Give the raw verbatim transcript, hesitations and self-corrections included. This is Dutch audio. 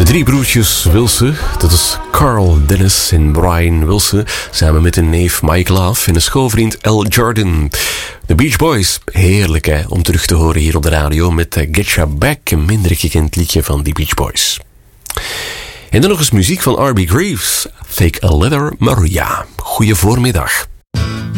drie broertjes Wilson, dat is Carl, Dennis en Brian Wilson, samen met hun neef Mike Love en een schoolvriend Al Jordan. De Beach Boys, heerlijk hè, om terug te horen hier op de radio met uh, Get Ya Back, een minder gekend liedje van die Beach Boys. En dan nog eens muziek van R B Greaves, Fake a Leather Maria. Goeie voormiddag.